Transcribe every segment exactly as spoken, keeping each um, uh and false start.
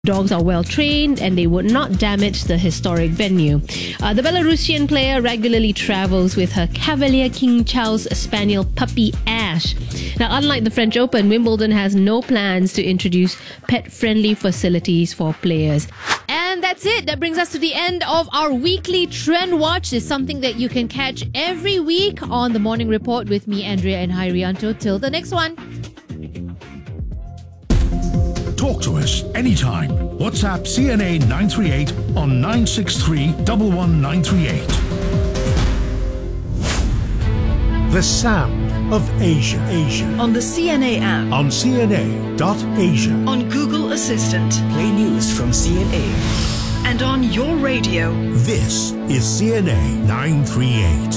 Dogs are well trained and they would not damage the historic venue. Uh, the Belarusian player regularly travels with her Cavalier King Charles Spaniel puppy Ash. Now, unlike the French Open, Wimbledon has no plans to introduce pet-friendly facilities for players. And that's it. That brings us to the end of our weekly Trend Watch. It's something that you can catch every week on the Morning Report with me, Andrea and Hairianto. Till the next one. Talk to us anytime. WhatsApp C N A nine three eight on nine six three, one one nine three eight. The sound of Asia. Asia. On the C N A app. On C N A dot Asia. On Google Assistant. Play news from C N A. And on your radio. This is C N A nine three eight.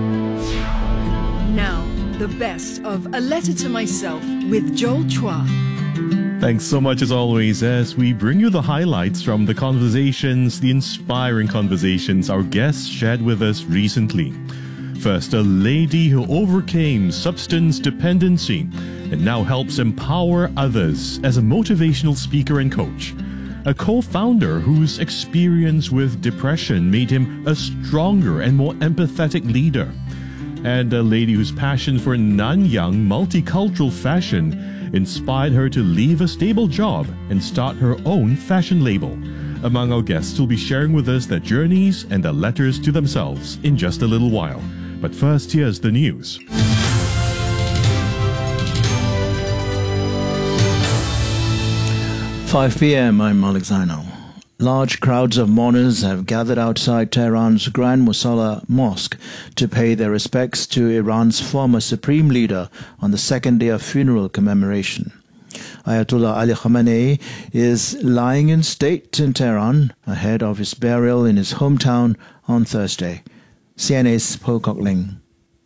Now, the best of A Letter to Myself with Joel Chua. Thanks so much as always as we bring you the highlights from the conversations, the inspiring conversations our guests shared with us recently. First, a lady who overcame substance dependency and now helps empower others as a motivational speaker and coach. A co-founder whose experience with depression made him a stronger and more empathetic leader. And a lady whose passion for Nanyang multicultural fashion inspired her to leave a stable job and start her own fashion label. Among our guests will be sharing with us their journeys and their letters to themselves in just a little while. But first, here's the news. five p.m. I'm Malik Zainal. Large crowds of mourners have gathered outside Tehran's Grand Musalla Mosque to pay their respects to Iran's former supreme leader on the second day of funeral commemoration. Ayatollah Ali Khamenei is lying in state in Tehran ahead of his burial in his hometown on Thursday. C N A's Po Kok Ling.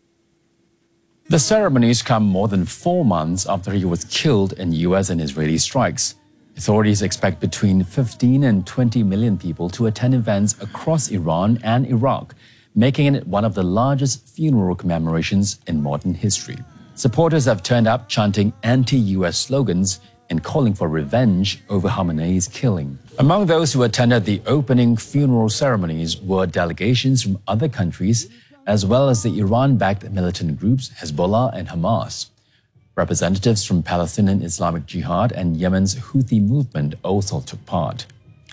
The ceremonies come more than four months after he was killed in U S and Israeli strikes. Authorities expect between fifteen and twenty million people to attend events across Iran and Iraq, making it one of the largest funeral commemorations in modern history. Supporters have turned up chanting anti-U S slogans and calling for revenge over Khamenei's killing. Among those who attended the opening funeral ceremonies were delegations from other countries, as well as the Iran-backed militant groups Hezbollah and Hamas. Representatives from Palestinian Islamic Jihad and Yemen's Houthi movement also took part.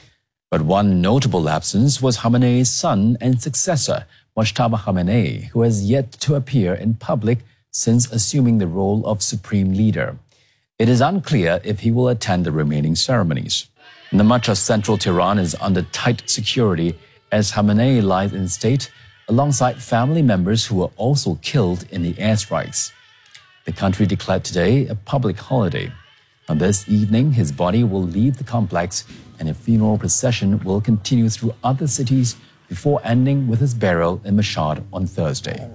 But one notable absence was Khamenei's son and successor, Mojtaba Khamenei, who has yet to appear in public since assuming the role of supreme leader. It is unclear if he will attend the remaining ceremonies. The much of central Tehran is under tight security as Khamenei lies in state alongside family members who were also killed in the airstrikes. The country declared today a public holiday. On this evening, his body will leave the complex and a funeral procession will continue through other cities before ending with his burial in Mashhad on Thursday.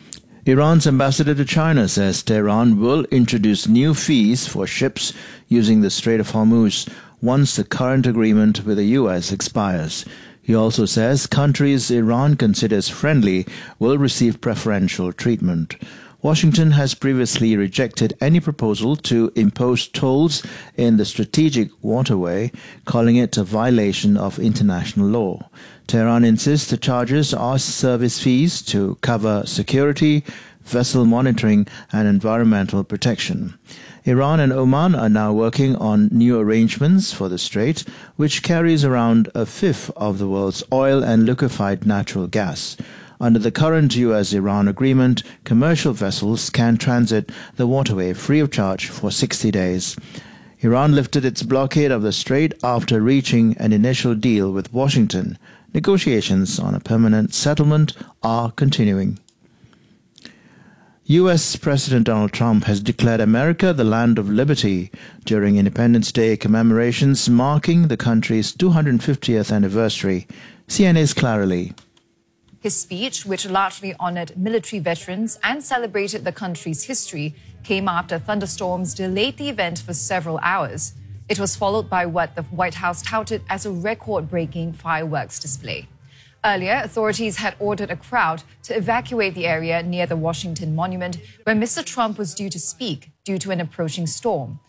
Iran's ambassador to China says Tehran will introduce new fees for ships using the Strait of Hormuz once the current agreement with the U S expires. He also says countries Iran considers friendly will receive preferential treatment. Washington has previously rejected any proposal to impose tolls in the strategic waterway, calling it a violation of international law. Tehran insists the charges are service fees to cover security, vessel monitoring, and environmental protection. Iran and Oman are now working on new arrangements for the strait, which carries around a fifth of the world's oil and liquefied natural gas. Under the current U S-Iran agreement, commercial vessels can transit the waterway free of charge for sixty days. Iran lifted its blockade of the strait after reaching an initial deal with Washington. Negotiations on a permanent settlement are continuing. U S President Donald Trump has declared America the land of liberty during Independence Day commemorations marking the country's two hundred fiftieth anniversary. C N A's Clara Lee. His speech, which largely honored military veterans and celebrated the country's history, came after thunderstorms delayed the event for several hours. It was followed by what the White House touted as a record-breaking fireworks display. Earlier, authorities had ordered a crowd to evacuate the area near the Washington Monument, where Mister Trump was due to speak due to an approaching storm.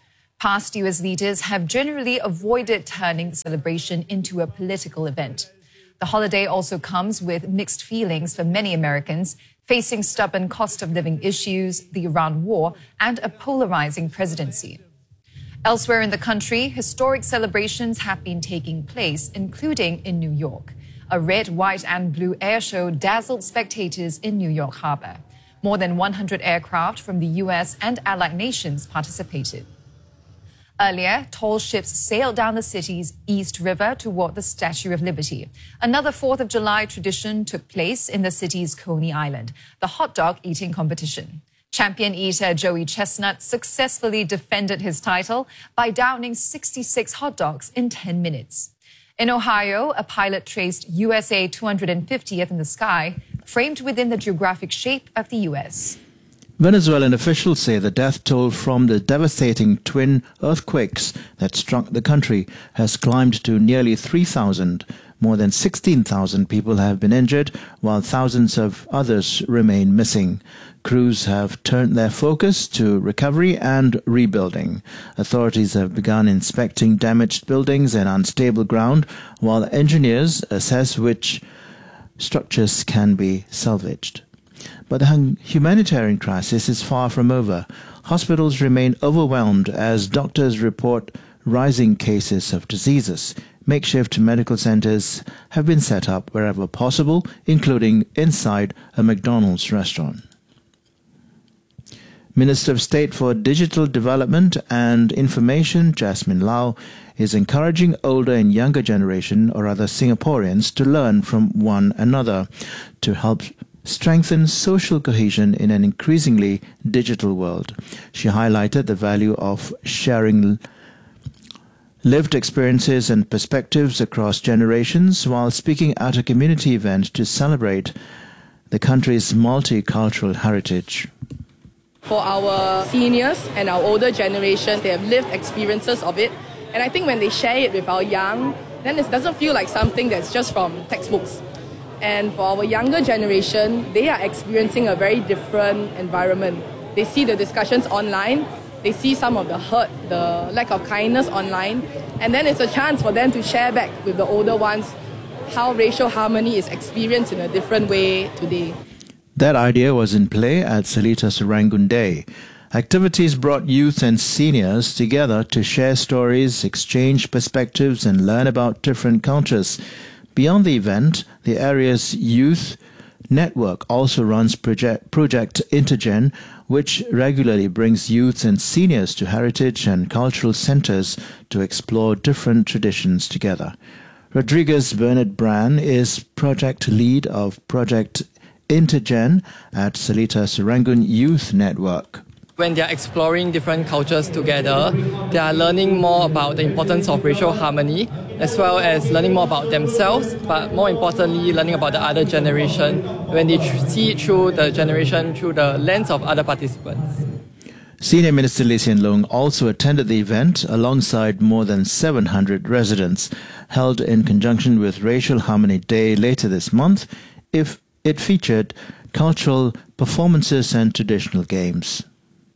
Past U S leaders have generally avoided turning the celebration into a political event. The holiday also comes with mixed feelings for many Americans, facing stubborn cost of living issues, the Iran war, and a polarizing presidency. Elsewhere in the country, historic celebrations have been taking place, including in New York. A red, white, and blue air show dazzled spectators in New York Harbor. More than one hundred aircraft from the U S and allied nations participated. Earlier, tall ships sailed down the city's East River toward the Statue of Liberty. Another fourth of July tradition took place in the city's Coney Island, the hot dog eating competition. Champion eater Joey Chestnut successfully defended his title by downing sixty-six hot dogs in ten minutes. In Ohio, a pilot traced U S A two hundred fiftieth in the sky, framed within the geographic shape of the U S. Venezuelan officials say the death toll from the devastating twin earthquakes that struck the country has climbed to nearly three thousand. More than sixteen thousand people have been injured, while thousands of others remain missing. Crews have turned their focus to recovery and rebuilding. Authorities have begun inspecting damaged buildings and unstable ground, while engineers assess which structures can be salvaged. But the humanitarian crisis is far from over. Hospitals remain overwhelmed as doctors report rising cases of diseases. Makeshift medical centers have been set up wherever possible, including inside a McDonald's restaurant. Minister of State for Digital Development and Information, Jasmine Lau, is encouraging older and younger generation, or rather Singaporeans, to learn from one another to help strengthen social cohesion in an increasingly digital world. She highlighted the value of sharing lived experiences and perspectives across generations while speaking at a community event to celebrate the country's multicultural heritage. For our seniors and our older generation, they have lived experiences of it. And I think when they share it with our young, then it doesn't feel like something that's just from textbooks. And for our younger generation, they are experiencing a very different environment. They see the discussions online, they see some of the hurt, the lack of kindness online, and then it's a chance for them to share back with the older ones how racial harmony is experienced in a different way today. That idea was in play at Seletar Serangoon Day. Activities brought youth and seniors together to share stories, exchange perspectives, and learn about different cultures. Beyond the event, the area's youth network also runs Project, Project Intergen, which regularly brings youth and seniors to heritage and cultural centers to explore different traditions together. Rodriguez Bernard Bran is project lead of Project Intergen at Seletar Serangoon Youth Network. When they are exploring different cultures together, they are learning more about the importance of racial harmony, as well as learning more about themselves, but more importantly, learning about the other generation when they tr- see it through the generation through the lens of other participants. Senior Minister Lee Hsien Loong also attended the event alongside more than seven hundred residents, held in conjunction with Racial Harmony Day later this month. If it featured cultural performances and traditional games.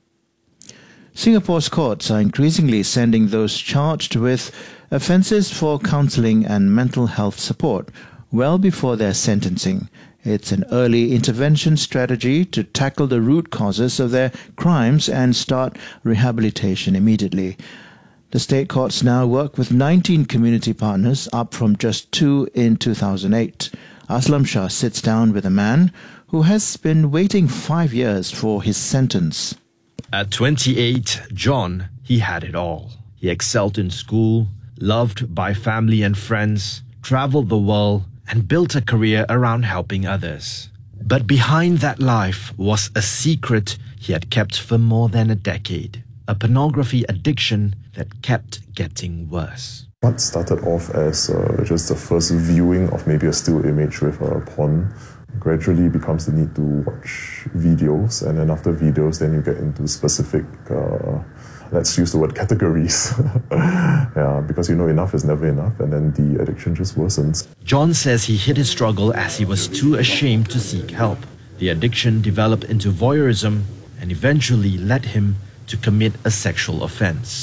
Singapore's courts are increasingly sending those charged with offences for counselling and mental health support well before their sentencing. It's an early intervention strategy to tackle the root causes of their crimes and start rehabilitation immediately. The state courts now work with nineteen community partners, up from just two in two thousand eight. Aslam Shah sits down with a man who has been waiting five years for his sentence. At twenty-eight, John, he had it all. He excelled in school, loved by family and friends, traveled the world, and built a career around helping others. But behind that life was a secret he had kept for more than a decade, a pornography addiction that kept getting worse. What started off as uh, just the first viewing of maybe a still image with a porn gradually becomes the need to watch videos, and then after videos then you get into specific, uh, let's use the word categories. Yeah, because you know enough is never enough, and then the addiction just worsens. John says he hid his struggle as he was too ashamed to seek help. The addiction developed into voyeurism and eventually led him to commit a sexual offence.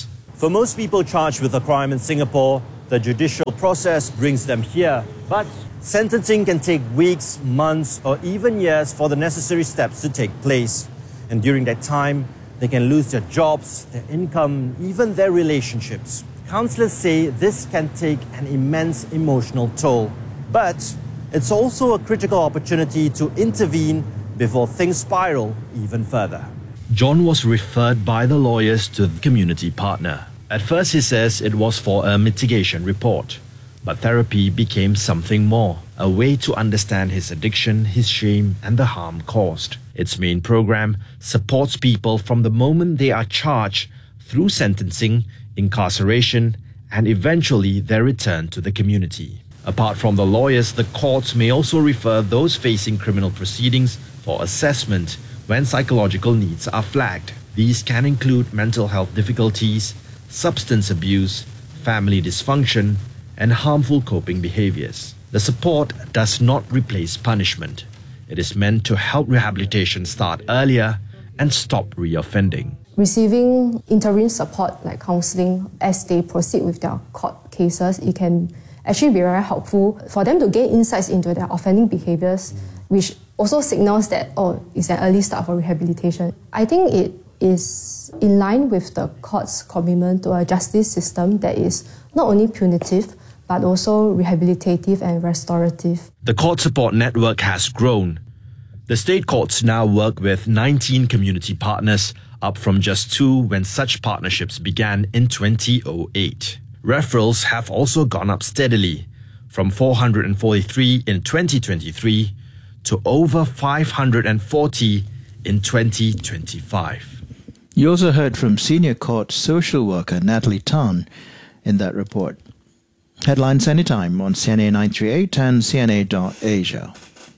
For most people charged with a crime in Singapore, the judicial process brings them here. But sentencing can take weeks, months, or even years for the necessary steps to take place. And during that time, they can lose their jobs, their income, even their relationships. Counsellors say this can take an immense emotional toll. But it's also a critical opportunity to intervene before things spiral even further. John was referred by the lawyers to the community partner. At first, he says it was for a mitigation report. But therapy became something more, a way to understand his addiction, his shame, and the harm caused. Its main program supports people from the moment they are charged through sentencing, incarceration, and eventually their return to the community. Apart from the lawyers, the courts may also refer those facing criminal proceedings for assessment when psychological needs are flagged. These can include mental health difficulties, substance abuse, family dysfunction, and harmful coping behaviors. The support does not replace punishment. It is meant to help rehabilitation start earlier and stop reoffending. Receiving interim support like counselling as they proceed with their court cases, it can actually be very helpful for them to gain insights into their offending behaviours, which also signals that, oh, it's an early start for rehabilitation. I think it is in line with the court's commitment to a justice system that is not only punitive, but also rehabilitative and restorative. The court support network has grown. The state courts now work with nineteen community partners, up from just two when such partnerships began in twenty oh eight. Referrals have also gone up steadily, from four hundred forty-three in twenty twenty-three to over five hundred forty in twenty twenty-five. You also heard from senior court social worker Natalie Tan in that report. Headlines anytime on C N A nine three eight and C N A dot Asia.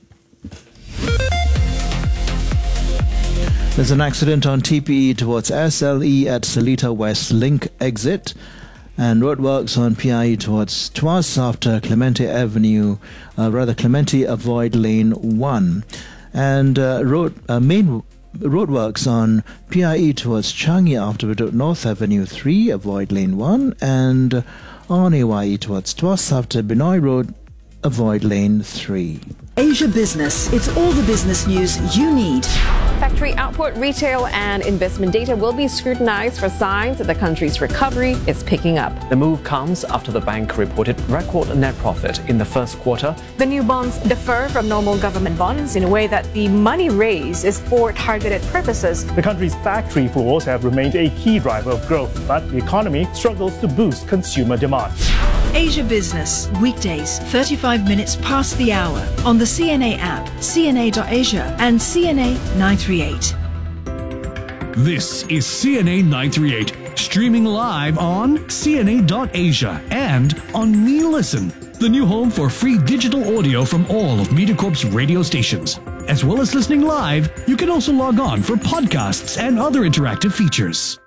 There's an accident on T P E towards S L E at Seletar West Link exit, and roadworks on P I E towards Tuas after Clementi Avenue, uh, rather Clementi avoid lane one, and uh, road uh, main roadworks on P I E towards Changi after Bedok North Avenue three, avoid lane one, and on A Y E towards Tuas after Benoi Road, avoid lane three. Asia Business. It's all the business news you need. Factory output, retail and investment data will be scrutinized for signs that the country's recovery is picking up. The move comes after the bank reported record net profit in the first quarter. The new bonds differ from normal government bonds in a way that the money raised is for targeted purposes. The country's factory floors have remained a key driver of growth, but the economy struggles to boost consumer demand. Asia Business, weekdays, thirty-five minutes past the hour, on the C N A app, C N A dot Asia and C N A nine three eight. This is C N A nine three eight, streaming live on C N A dot Asia and on Me Listen, the new home for free digital audio from all of MediaCorp's radio stations. As well as listening live, you can also log on for podcasts and other interactive features.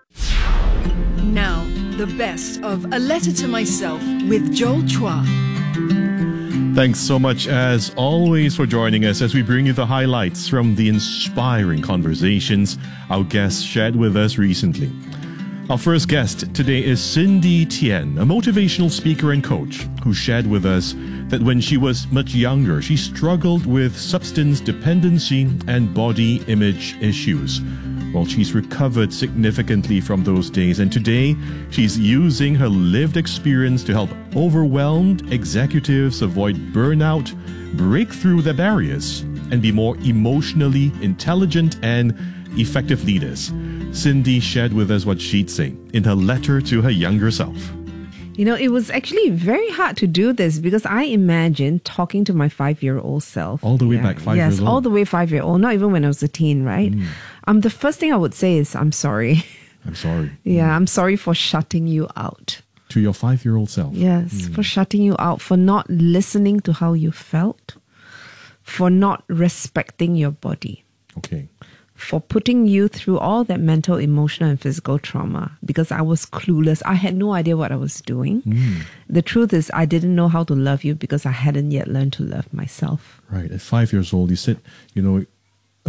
Now, the best of A Letter to Myself with Joel Chua. Thanks so much, as always, for joining us as we bring you the highlights from the inspiring conversations our guests shared with us recently. Our first guest today is Cindy Tien, a motivational speaker and coach who shared with us that when she was much younger, she struggled with substance dependency and body image issues. Well, she's recovered significantly from those days, and today she's using her lived experience to help overwhelmed executives avoid burnout, break through their barriers, and be more emotionally intelligent and effective leaders. Cindy shared with us what she'd say in her letter to her younger self. You know, it was actually very hard to do this because I imagine talking to my five-year-old self. All the way yeah, back five yes, years old? Yes, all the way five-year-old, not even when I was a teen, right? Mm. Um, the first thing I would say is, I'm sorry. I'm sorry. yeah, mm. I'm sorry for shutting you out. To your five-year-old self? Yes, mm. for shutting you out, for not listening to how you felt, for not respecting your body. Okay. For putting you through all that mental, emotional, and physical trauma because I was clueless. I had no idea what I was doing. Mm. The truth is, I didn't know how to love you because I hadn't yet learned to love myself. Right. At five years old, you said, you know,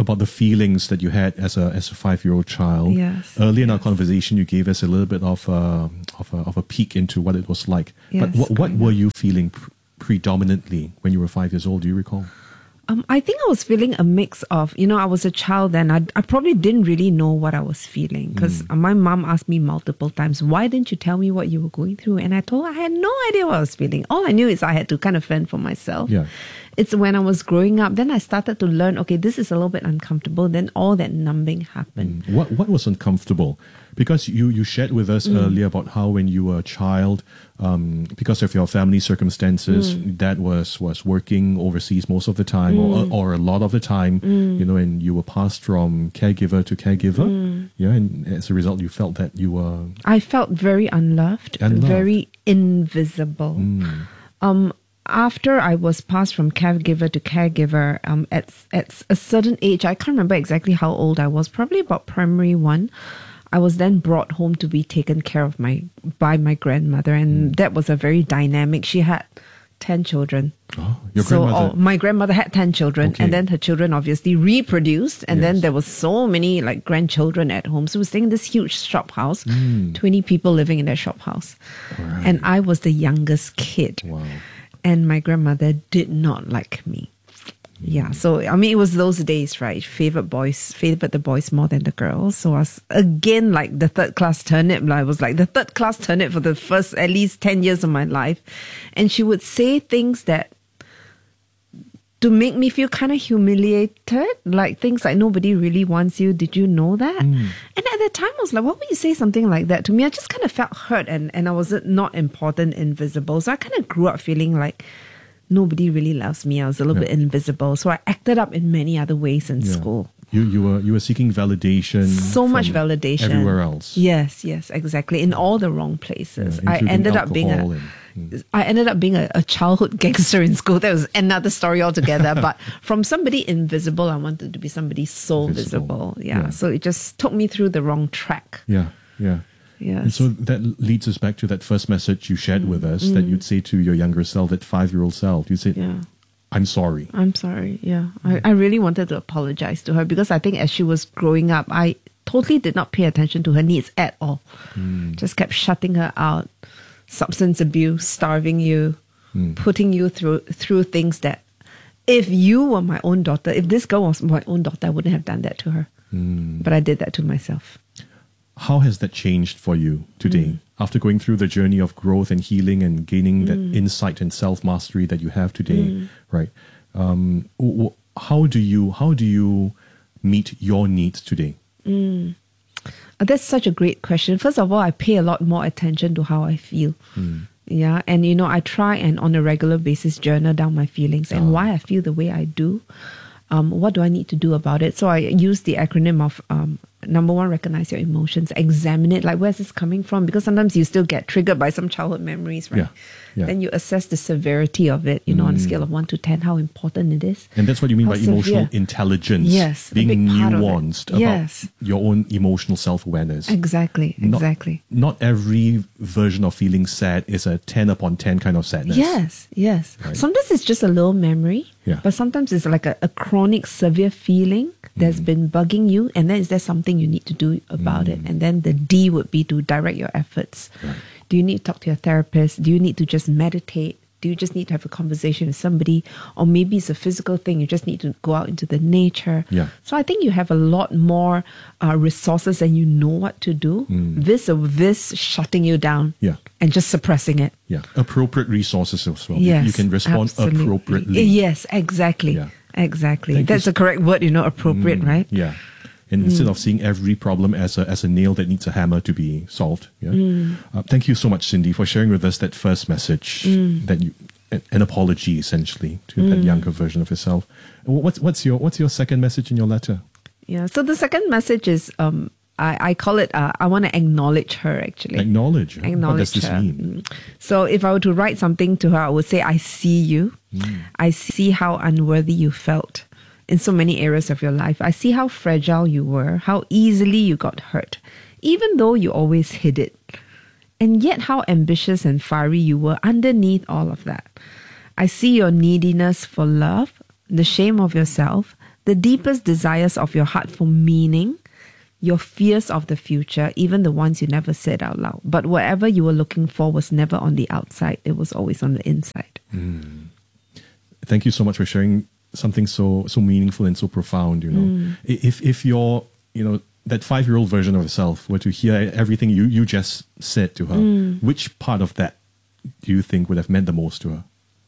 about the feelings that you had as a as a five year old child. Yes. Earlier in our conversation, you gave us a little bit of a of a, of a peek into what it was like. Yes, but what what kinda. were you feeling pr- predominantly when you were five years old? Do you recall? Um, I think I was feeling a mix of, you know, I was a child then. I, I probably didn't really know what I was feeling because Mm. my mom asked me multiple times, why didn't you tell me what you were going through? And I told her I had no idea what I was feeling. All I knew is I had to kind of fend for myself. Yeah. It's when I was growing up, then I started to learn, okay, this is a little bit uncomfortable. Then all that numbing happened. What what was uncomfortable? Because you, you shared with us Mm. earlier about how when you were a child, um, because of your family circumstances, Mm. dad was, was working overseas most of the time Mm. or, or a lot of the time, Mm. you know, and you were passed from caregiver to caregiver. Mm. Yeah, and as a result, you felt that you were... I felt very unloved, Unloved. very invisible. Mm. Um, after I was passed from caregiver to caregiver, um, at at a certain age, I can't remember exactly how old I was. Probably about primary one. I was then brought home to be taken care of my by my grandmother, and that was a very dynamic. She had ten children. Oh, your so grandmother... all- my grandmother had ten children, Okay. and then her children obviously reproduced, and then there was so many like grandchildren at home. So we were staying in this huge shop house, Mm. twenty people living in that shop house, and I was the youngest kid. Wow. And my grandmother did not like me. Yeah, so I mean, it was those days, right? Favorite boys, favored the boys more than the girls. So I was again like the third class turnip. I was like the third class turnip for the first at least ten years of my life. And she would say things that to make me feel kind of humiliated, like things like nobody really wants you. Did you know that? Mm. And at the time, I was like, why would you say something like that to me? I just kind of felt hurt and, and I was not important, invisible. So I kind of grew up feeling like nobody really loves me. I was a little Yeah. bit invisible. So I acted up in many other ways in Yeah. school. You you were you were seeking validation. So much from validation. everywhere else. Yes, yes, exactly. In all the wrong places. Yeah, I including ended up being a alcohol and- I ended up being a, a childhood gangster in school. That was another story altogether. But from somebody invisible, I wanted to be somebody so visible. Yeah. Yeah. So it just took me through the wrong track. Yeah, yeah. Yes. And so that leads us back to that first message you shared with us that Mm. you'd say to your younger self, that five-year-old self. You said, Yeah. I'm sorry. I'm sorry. Yeah. I, I really wanted to apologize to her because I think as she was growing up, I totally did not pay attention to her needs at all. Mm. Just kept shutting her out. Substance abuse, starving you, Mm. putting you through through things that if you were my own daughter, if this girl was my own daughter, I wouldn't have done that to her. Mm. But I did that to myself. How has that changed for you today? After going through the journey of growth and healing and gaining that Mm. insight and self-mastery that you have today, Mm. right? Um, w- w- how do you how do you meet your needs today? Mm. Uh, That's such a great question. First of all, I pay a lot more attention to how I feel. Mm. Yeah, and you know, I try and on a regular basis journal down my feelings and why I feel the way I do. Um, what do I need to do about it? So I use the acronym of um, number one, recognize your emotions, examine it. Like, where's this coming from? Because sometimes you still get triggered by some childhood memories, right? Yeah, yeah. Then you assess the severity of it, you know, on a Mm. scale of one to ten, how important it is. And that's what you mean How by emotional severe. intelligence. Yes, a being big part of it. nuanced about Yes. your own emotional self-awareness. Exactly, Not- exactly. Not every version of feeling sad is a ten upon ten kind of sadness. Yes, yes. Right. Sometimes it's just a little memory, Yeah. but sometimes it's like a, a chronic, severe feeling that's Mm. been bugging you, and then is there something you need to do about it? And then the D would be to direct your efforts. Do you need to talk to your therapist? Do you need to just meditate? Do you just need to have a conversation with somebody? Or maybe it's a physical thing, you just need to go out into the nature. Yeah. So I think you have a lot more uh, resources and you know what to do. Mm. This or this shutting you down Yeah. and just suppressing it. Yeah. Appropriate resources as well. You- Yes, you can respond absolutely. appropriately. Yes, exactly. Yeah. Exactly. Thank you That's so- the correct word, you know, appropriate, Mm, right? Yeah. And Mm. instead of seeing every problem as a, as a nail that needs a hammer to be solved. Yeah. Mm. Uh, thank you so much, Cindy, for sharing with us that first message. Mm. That you, an, an apology essentially to that Mm. younger version of yourself. Wh- What's what's your what's your second message in your letter? Yeah. So the second message is um I, I call it uh, I want to acknowledge her actually. Acknowledge. huh? Acknowledge what does this her. mean? Mm. So if I were to write something to her, I would say, I see you. Mm. I see how unworthy you felt in so many areas of your life. I see how fragile you were, how easily you got hurt, even though you always hid it. And yet how ambitious and fiery you were underneath all of that. I see your neediness for love, the shame of yourself, the deepest desires of your heart for meaning, your fears of the future, even the ones you never said out loud. But whatever you were looking for was never on the outside. It was always on the inside. Mm. Thank you so much for sharing something so so meaningful and so profound, you know. Mm. If if you're, you know, that five-year-old version of herself were to hear everything you, you just said to her, Mm. which part of that do you think would have meant the most to her?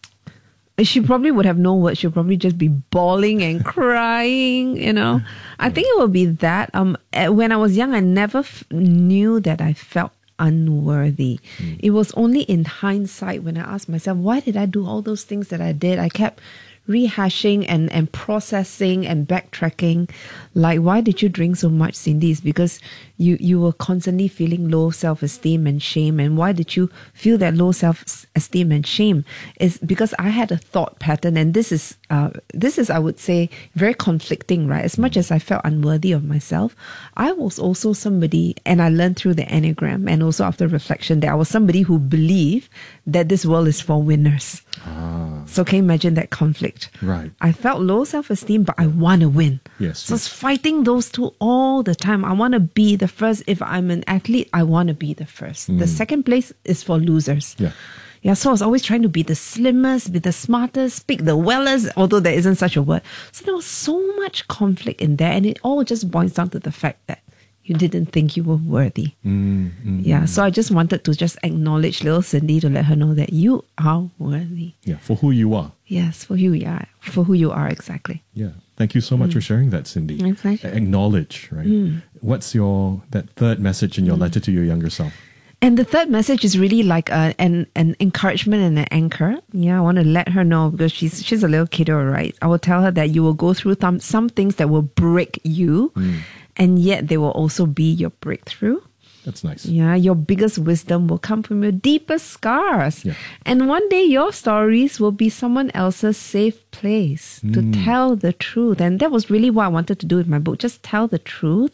She probably would have no words. She'll probably just be bawling and crying, you know. I think it will be that. Um, eh, when I was young, I never f- knew that I felt unworthy. Mm. It was only in hindsight when I asked myself, why did I do all those things that I did? I kept rehashing and, and processing and backtracking. Like, why did you drink so much, Cindy? It's because you, you were constantly feeling low self-esteem and shame. And why did you feel that low self-esteem and shame? It's because I had a thought pattern, and this is, uh, this is, I would say, very conflicting, right? As much as I felt unworthy of myself, I was also somebody, and I learned through the Enneagram and also after reflection, that I was somebody who believed that this world is for winners. Ah. So can you imagine that conflict? Right. I felt low self-esteem, but I want to win. Yes. So it's fighting those two all the time. I want to be the first. If I'm an athlete, I want to be the first. The Mm. second place is for losers. Yeah. Yeah, so I was always trying to be the slimmest, be the smartest, speak the wellest, although there isn't such a word. So there was so much conflict in there, and it all just boils down to the fact that you didn't think you were worthy. Mm, mm, Yeah, so I just wanted to just acknowledge little Cindy to let her know that you are worthy. Yeah, for who you are. Yes, for who you are, for who you are exactly. Yeah. Thank you so much Mm. for sharing that, Cindy. My pleasure. Acknowledge, right? Mm. What's your that third message in your letter to your younger self? And the third message is really like a, an an encouragement and an anchor. Yeah, I want to let her know, because she's she's a little kiddo, right? I will tell her that you will go through some some things that will break you, Mm. and yet they will also be your breakthrough. That's nice. Yeah, your biggest wisdom will come from your deepest scars. Yeah. And one day your stories will be someone else's safe place to Mm. tell the truth. And that was really what I wanted to do with my book, just tell the truth.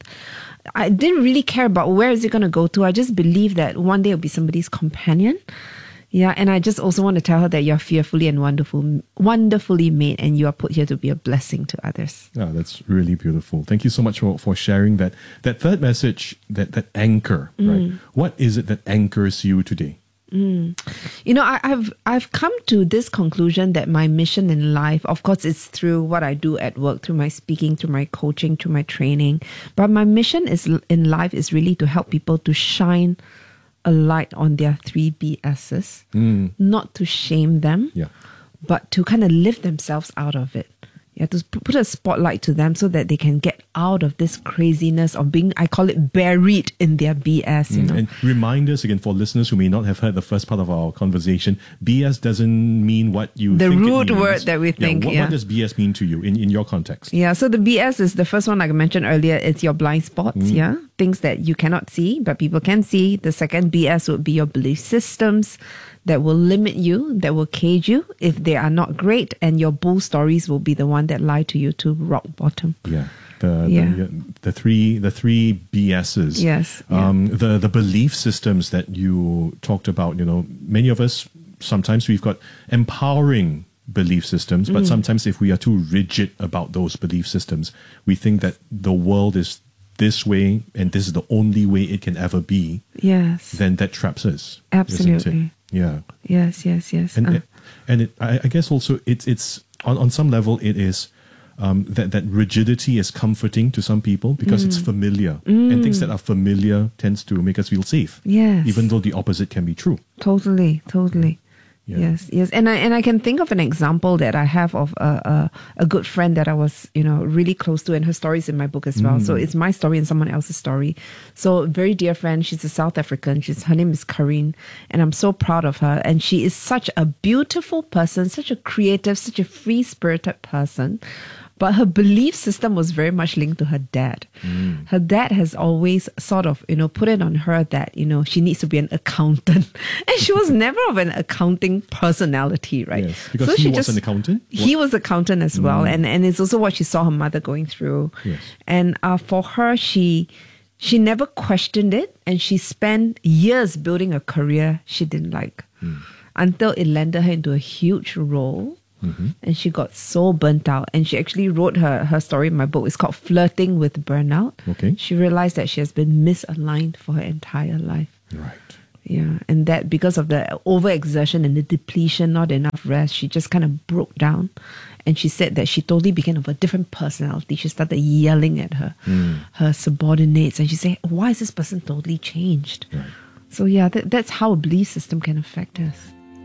I didn't really care about where is it going to go to. I just believe that one day it'll be somebody's companion. Yeah, and I just also want to tell her that you're fearfully and wonderful, wonderfully made, and you are put here to be a blessing to others. Yeah, that's really beautiful. Thank you so much for, for sharing that. That third message, that, that anchor, Mm. right? What is it that anchors you today? Mm. You know, I, I've I've come to this conclusion that my mission in life, of course, it's through what I do at work, through my speaking, through my coaching, through my training. But my mission is in life is really to help people to shine a light on their three B S's, Mm. not to shame them, Yeah. but to kind of lift themselves out of it. Yeah, to p- put a spotlight to them so that they can get out of this craziness of being, I call it, buried in their B S, you Mm. know. And remind us again, for listeners who may not have heard the first part of our conversation, B S doesn't mean what you The think it root means. word that we think, What, yeah. what does B S mean to you in, in your context? Yeah, so the B S is the first one, like I mentioned earlier, it's your blind spots, Mm. yeah? Things that you cannot see, but people can see. The second B S would be your belief systems that will limit you, that will cage you if they are not great, and your bull stories will be the one that lie to you to rock bottom. Yeah. The, Yeah. the the three the three B S's. Yes, Um, the the belief systems that you talked about. You know, many of us sometimes we've got empowering belief systems, but Mm. sometimes if we are too rigid about those belief systems, we think that the world is this way and this is the only way it can ever be. Yes. Then that traps us. isn't it? Absolutely. Yeah. Yes, yes, yes. And Uh, it, and it, I, I guess also it's it's on, on some level it is um, that that rigidity is comforting to some people because it's Mm. familiar, Mm. and things that are familiar tends to make us feel safe. Yes. even though the opposite can be true. Totally, totally. Yes, yes, and I and I can think of an example that I have of a, a a good friend that I was, you know, really close to, and her story is in my book as well. Mm. So it's my story and someone else's story. So very dear friend, she's a South African. She's her name is Karine, and I'm so proud of her. And she is such a beautiful person, such a creative, such a free spirited person. But her belief system was very much linked to her dad. Mm. Her dad has always sort of, you know, put it on her that, you know, she needs to be an accountant. And she was never of an accounting personality, right? Yes, because So he she was just- an accountant. He was accountant as well. Mm. And, and it's also what she saw her mother going through. Yes. And uh, for her, she she never questioned it. And she spent years building a career she didn't like. Mm. Until it landed her into a huge role Mm-hmm. And she got so burnt out. And she actually wrote her, her story in my book. It's called Flirting with Burnout. Okay. She realized that she has been misaligned for her entire life. Right. Yeah. And that because of the overexertion and the depletion, not enough rest, she just kind of broke down. And she said that she totally became of a different personality. She started yelling at her, Mm. her subordinates. And she said, why is this person totally changed? Right. So yeah, that, that's how a belief system can affect us.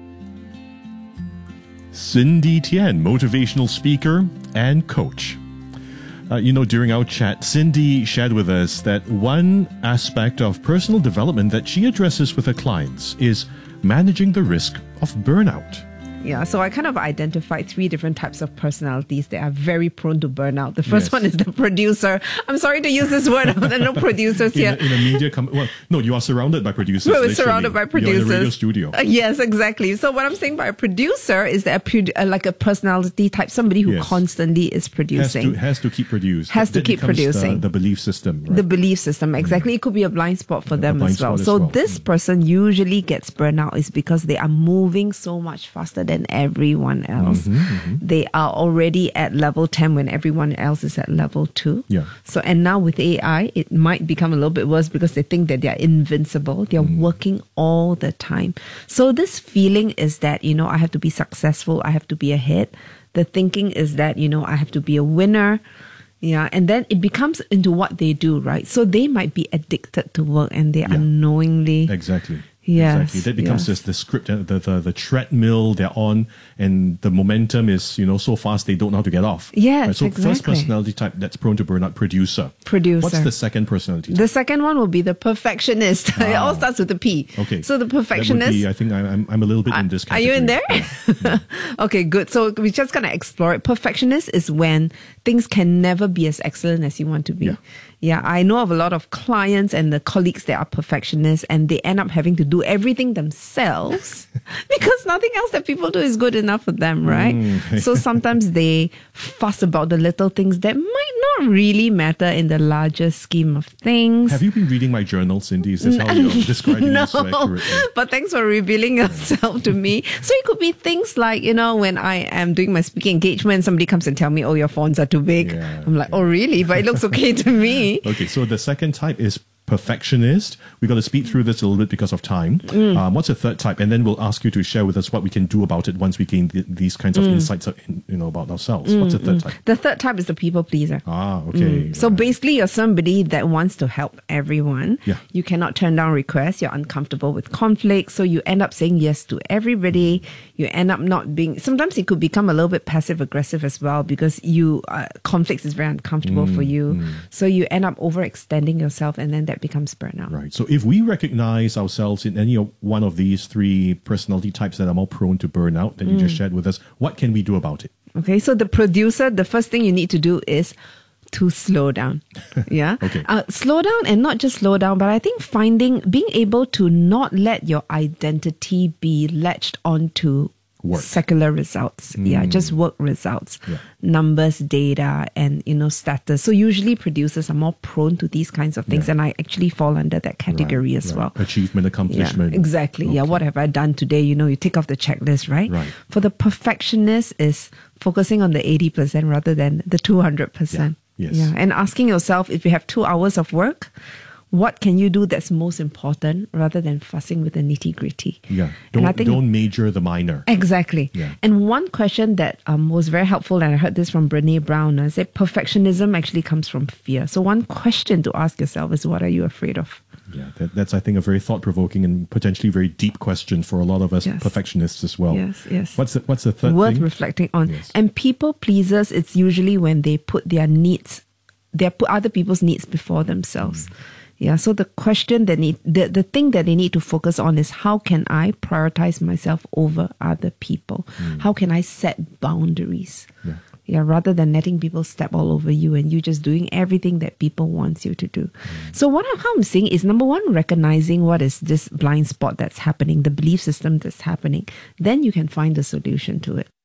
Cindy Tian, motivational speaker and coach. Uh, you know, during our chat, Cindy shared with us that one aspect of personal development that she addresses with her clients is managing the risk of burnout. Yeah, so I kind of identified three different types of personalities that are very prone to burnout. The first Yes. one is the producer. I'm sorry to use this word. There are no producers In here. a, in a media company, well, no, you are surrounded by producers. We're literally. surrounded by producers. You're in a radio studio. Uh, yes, exactly. So what I'm saying by a producer is that a produ- uh, like a personality type, somebody who Yes. constantly is Has producing. to, has to keep producing. Has to That keep becomes the- producing. The, belief system. Right? The belief system, exactly. It could be a blind spot for them blind as well. spot as So well. this person usually gets burnout is because they are moving so much faster than everyone else. Mhm, mhm. They are already at level ten when everyone else is at level two. Yeah. So, and now with A I, it might become a little bit worse because they think that they're invincible. They're Mm. working all the time. So this feeling is that, you know, I have to be successful. I have to be ahead. The thinking is that, you know, I have to be a winner. Yeah. And then it becomes into what they do, right? So they might be addicted to work and they unknowingly. Exactly. Yes, Exactly. That becomes yes. just the script, uh, the, the the treadmill they're on, and the momentum is, you know, so fast they don't know how to get off. Yes, Right, so first exactly. personality type that's prone to burnout, producer. Producer. What's the second personality type? The second one will be the perfectionist. It all starts with a P. Okay. So the That would perfectionist. be, I think I- I'm, I'm a little bit in this Are category. you in there? Okay, good. So we're just going to explore it. Perfectionist is when things can never be as excellent as you want to be. Yeah. Yeah, I know of a lot of clients and the colleagues that are perfectionists and they end up having to do everything themselves because nothing else that people do is good enough for them, right? Mm. So sometimes they fuss about the little things that might not really matter in the larger scheme of things. Have you been reading my journal, Cindy? Is this how you're describing no, this so accurately? but thanks for revealing yourself to me. So it could be things like, you know, when I am doing my speaking engagement, somebody comes and tell me, oh, your fonts are too big. I'm like, oh, really? But it looks okay to me. Okay, so the second type is perfectionist. We've got to speed through this a little bit because of time. Mm. Um, what's the third type? And then we'll ask you to share with us what we can do about it once we gain th- these kinds of Mm. insights, in, you know, about ourselves. Mm, What's the third mm. type? The third type is the people pleaser. Ah, okay. Mm. So basically, you're somebody that wants to help everyone. Yeah. You cannot turn down requests. You're uncomfortable with conflict. So you end up saying yes to everybody. You end up not being, sometimes it could become a little bit passive aggressive as well because you, uh, conflicts is very uncomfortable Mm, for you. mm. So you end up overextending yourself and then that becomes burnout. Right. So if we recognize ourselves in any of one of these three personality types that are more prone to burnout that you just Mm. shared with us, what can we do about it? Okay, so the producer, the first thing you need to do is to slow down. Yeah. Okay. Uh, slow down and not just slow down, but I think finding, being able to not let your identity be latched onto Work. secular results. Yeah, Mm. just work results, Yeah. numbers, data, and, you know, status. So usually producers are more prone to these kinds of things, Yeah. and I actually fall under that category Right, as right. well. Achievement, accomplishment. Yeah, exactly. Yeah, what have I done today? You know, you tick off the checklist, right? Right. For the perfectionist is focusing on the eighty percent rather than the two hundred percent. Yeah. Yes. Yeah. And asking yourself, if you have two hours of work, what can you do that's most important rather than fussing with the nitty gritty? Yeah. And Don't, I think- don't major the minor. Exactly. Yeah. And one question that um, was very helpful, and I heard this from Brene Brown, is that perfectionism actually comes from fear. So one question to ask yourself is, what are you afraid of? Yeah, that, that's, I think, a very thought-provoking and potentially very deep question for a lot of us Yes. perfectionists as well. Yes, yes. What's the, what's the third Worth thing? reflecting on. Yes. And people pleasers, it's usually when they put their needs, they put other people's needs before themselves. Mm. Yeah. So the question that need the, the thing that they need to focus on is how can I prioritize myself over other people? Mm. How can I set boundaries? Yeah. Yeah, rather than letting people step all over you and you just doing everything that people want you to do. So what I'm, how I'm saying is, number one, recognizing what is this blind spot that's happening, the belief system that's happening. Then you can find a solution to it.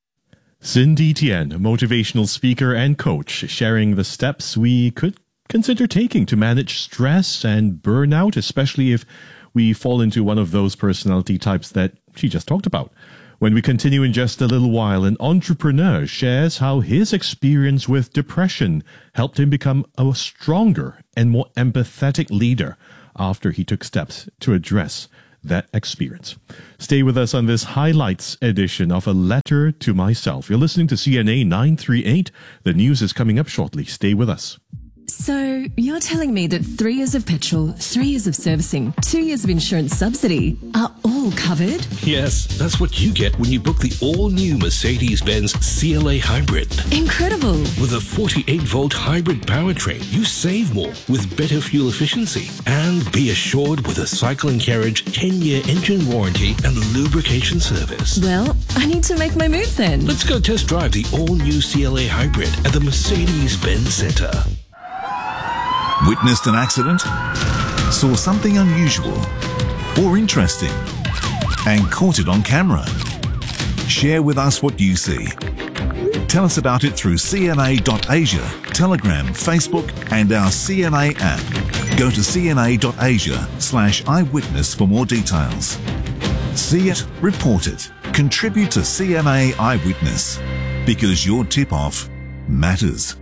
Cindy Tian, a motivational speaker and coach, sharing the steps we could consider taking to manage stress and burnout, especially if we fall into one of those personality types that she just talked about. When we continue in just a little while, an entrepreneur shares how his experience with depression helped him become a stronger and more empathetic leader after he took steps to address that experience. Stay with us on this highlights edition of A Letter to Myself. You're listening to C N A nine thirty-eight. The news is coming up shortly. Stay with us. So, you're telling me that three years of petrol, three years of servicing, two years of insurance subsidy are all covered? Yes, that's what you get when you book the all-new Mercedes-Benz C L A Hybrid. Incredible! With a forty-eight volt hybrid powertrain, you save more with better fuel efficiency. And be assured with a cycle and carriage ten year engine warranty and lubrication service. Well, I need to make my move then. Let's go test drive the all-new C L A Hybrid at the Mercedes-Benz Centre. Witnessed an accident? Saw something unusual or interesting and caught it on camera? Share with us what you see. Tell us about it through C N A dot asia, Telegram, Facebook and our C N A app. Go to C N A dot asia slash eyewitness for more details. See it, report it, contribute to C N A Eyewitness, because your tip-off matters.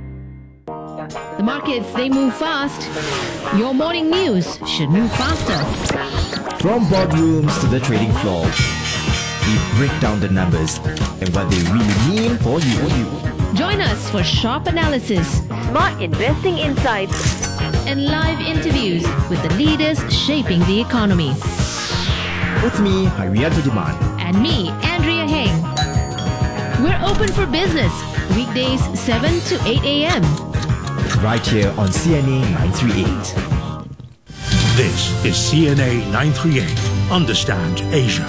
The markets, they move fast. Your morning news should move faster. From boardrooms to the trading floor, we break down the numbers and what they really mean for you. Join us for sharp analysis, smart investing insights, and live interviews with the leaders shaping the economy. With me, Harianto Diman. And me, Andrea Heng. We're open for business, weekdays seven to eight a.m. right here on C N A nine thirty-eight. This is C N A nine thirty-eight. Understand Asia.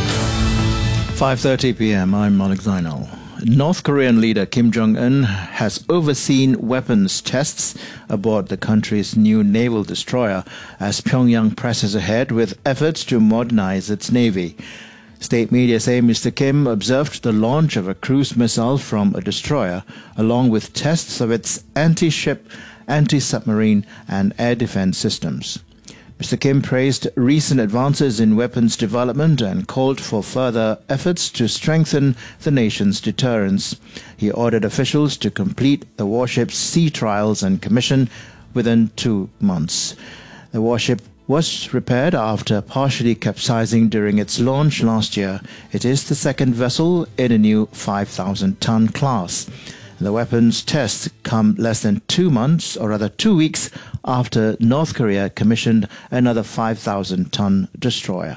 five thirty p.m. I'm Malik Zainal. North Korean leader Kim Jong-un has overseen weapons tests aboard the country's new naval destroyer as Pyongyang presses ahead with efforts to modernize its navy. State media say Mister Kim observed the launch of a cruise missile from a destroyer, along with tests of its anti-ship, anti-submarine and air defense systems. Mister Kim praised recent advances in weapons development and called for further efforts to strengthen the nation's deterrence. He ordered officials to complete the warship's sea trials and commission within two months. The warship was repaired after partially capsizing during its launch last year. It is the second vessel in a new five thousand ton class. The weapons tests come less than two months, or rather two weeks, after North Korea commissioned another five thousand ton destroyer.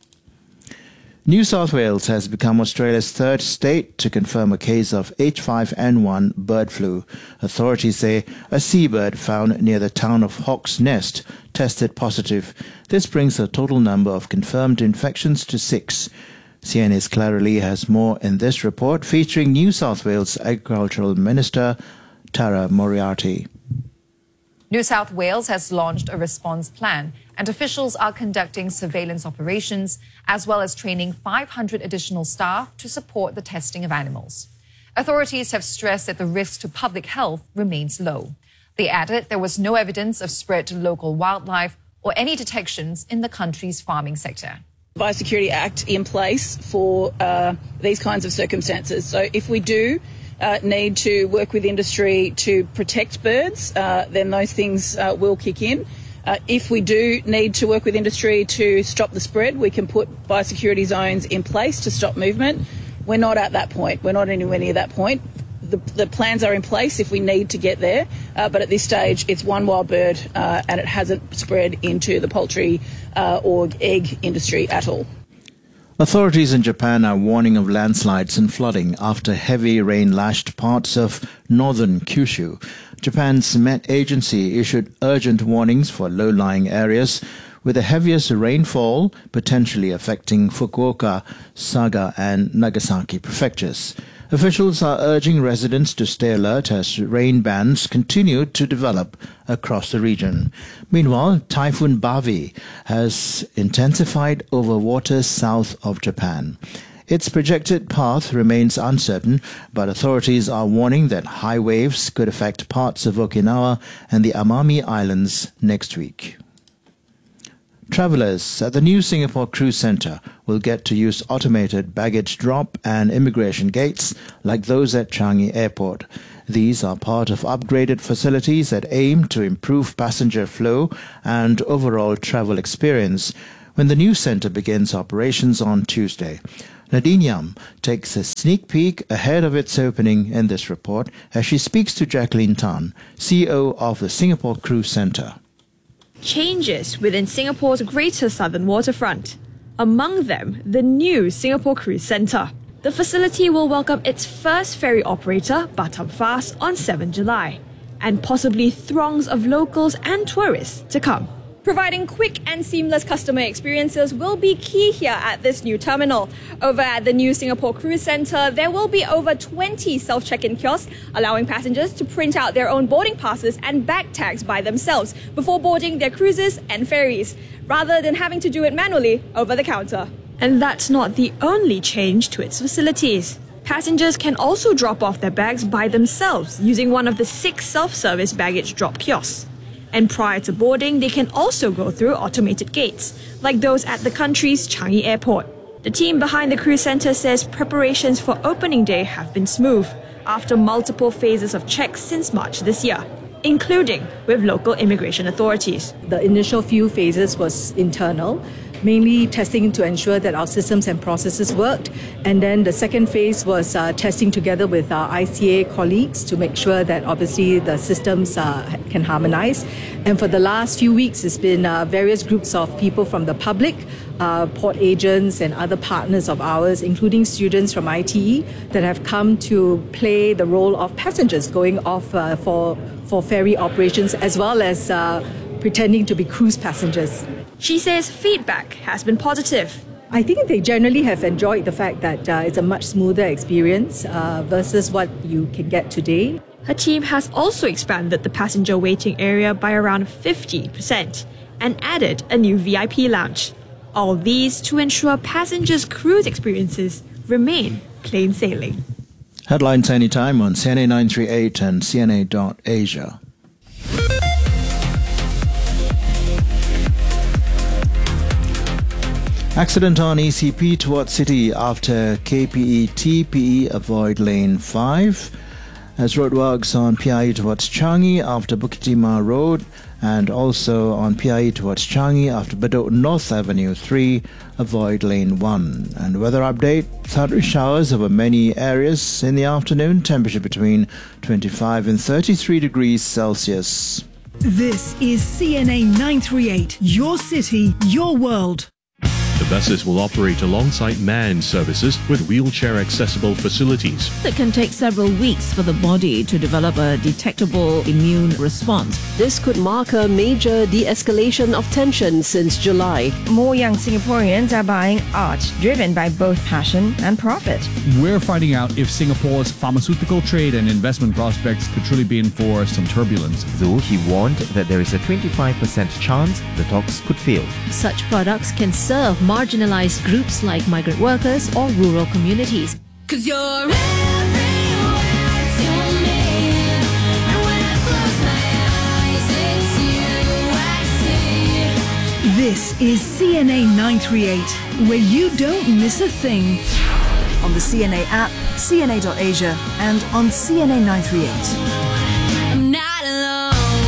New South Wales has become Australia's third state to confirm a case of H five N one bird flu. Authorities say a seabird found near the town of Hawk's Nest tested positive. This brings the total number of confirmed infections to six. C N A's Clara Lee has more in this report featuring New South Wales Agricultural Minister Tara Moriarty. New South Wales has launched a response plan, and officials are conducting surveillance operations as well as training five hundred additional staff to support the testing of animals. Authorities have stressed that the risk to public health remains low. They added there was no evidence of spread to local wildlife or any detections in the country's farming sector. Biosecurity Act in place for uh, these kinds of circumstances. So if we do uh, need to work with industry to protect birds, uh, then those things uh, will kick in. Uh, if we do need to work with industry to stop the spread, we can put biosecurity zones in place to stop movement. We're not at that point. We're not anywhere near that point. The, the plans are in place if we need to get there, uh, but at this stage it's one wild bird uh, and it hasn't spread into the poultry uh, or egg industry at all. Authorities in Japan are warning of landslides and flooding after heavy rain lashed parts of northern Kyushu. Japan's Met Agency issued urgent warnings for low-lying areas, with the heaviest rainfall potentially affecting Fukuoka, Saga and Nagasaki prefectures. Officials are urging residents to stay alert as rain bands continue to develop across the region. Meanwhile, Typhoon Bavi has intensified over waters south of Japan. Its projected path remains uncertain, but authorities are warning that high waves could affect parts of Okinawa and the Amami Islands next week. Travellers at the new Singapore Cruise Centre will get to use automated baggage drop and immigration gates like those at Changi Airport. These are part of upgraded facilities that aim to improve passenger flow and overall travel experience when the new centre begins operations on Tuesday. Nadine Yam takes a sneak peek ahead of its opening in this report as she speaks to Jacqueline Tan, C E O of the Singapore Cruise Centre. Changes within Singapore's Greater Southern Waterfront. Among them, the new Singapore Cruise Centre. The facility will welcome its first ferry operator, Batam Fast, on the seventh of July, and possibly throngs of locals and tourists to come. Providing quick and seamless customer experiences will be key here at this new terminal. Over at the new Singapore Cruise Centre, there will be over twenty self-check-in kiosks, allowing passengers to print out their own boarding passes and bag tags by themselves before boarding their cruises and ferries, rather than having to do it manually over the counter. And that's not the only change to its facilities. Passengers can also drop off their bags by themselves using one of the six self-service baggage drop kiosks. And prior to boarding, they can also go through automated gates, like those at the country's Changi Airport. The team behind the cruise centre says preparations for opening day have been smooth after multiple phases of checks since March this year, including with local immigration authorities. The initial few phases was internal, mainly testing to ensure that our systems and processes worked. And then the second phase was uh, testing together with our I C A colleagues to make sure that obviously the systems uh, can harmonize. And for the last few weeks, it's been uh, various groups of people from the public, uh, port agents and other partners of ours, including students from I T E, that have come to play the role of passengers going off uh, for, for ferry operations, as well as uh, pretending to be cruise passengers. She says feedback has been positive. I think they generally have enjoyed the fact that uh, it's a much smoother experience uh, versus what you can get today. Her team has also expanded the passenger waiting area by around fifty percent and added a new V I P lounge. All these to ensure passengers' cruise experiences remain plain sailing. Headlines anytime on C N A nine three eight and C N A dot Asia. Accident on E C P towards City after K P E T P E avoid lane five. As roadworks on P I E towards Changi after Bukit Timah Road, and also on P I E towards Changi after Bedok North Avenue three, avoid lane one. And weather update, thundery showers over many areas in the afternoon, temperature between twenty-five and thirty-three degrees Celsius. This is C N A nine three eight, your city, your world. The buses will operate alongside manned services with wheelchair-accessible facilities. It can take several weeks for the body to develop a detectable immune response. This could mark a major de-escalation of tension since July. More young Singaporeans are buying art driven by both passion and profit. We're finding out if Singapore's pharmaceutical trade and investment prospects could truly be in for some turbulence. Though he warned that there is a twenty-five percent chance the talks could fail. Such products can serve marginalized groups like migrant workers or rural communities. Cause you're everywhere to me, and when I close my eyes, it's you I see. This is C N A nine three eight, where you don't miss a thing. On the C N A app, C N A dot Asia, and on C N A nine three eight. I'm not alone.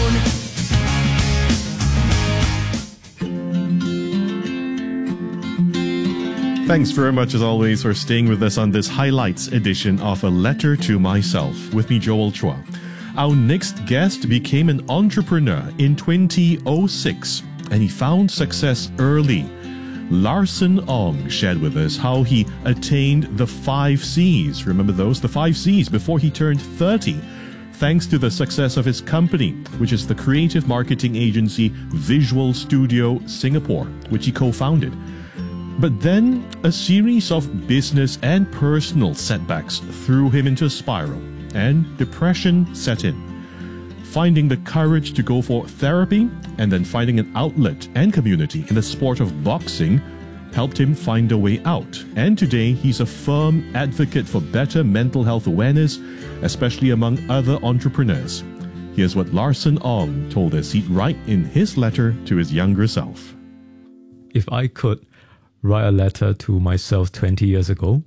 Thanks very much as always for staying with us on this highlights edition of A Letter to Myself with me, Joel Chua. Our next guest became an entrepreneur in twenty oh six and he found success early. Larson Ong shared with us how he attained the five C's. Remember those? The five C's before he turned thirty. Thanks to the success of his company, which is the creative marketing agency Visual Studio Singapore, which he co-founded. But then, a series of business and personal setbacks threw him into a spiral, and depression set in. Finding the courage to go for therapy, and then finding an outlet and community in the sport of boxing, helped him find a way out. And today, he's a firm advocate for better mental health awareness, especially among other entrepreneurs. Here's what Larson Ong told us he'd write in his letter to his younger self. if I could write a letter to myself twenty years ago,